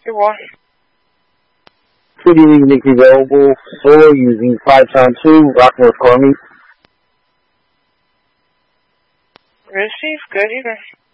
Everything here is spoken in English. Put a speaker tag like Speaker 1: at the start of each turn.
Speaker 1: Your what?
Speaker 2: Good evening, Nick available for using 5-2, Rockworth Army.
Speaker 1: Receive, good evening.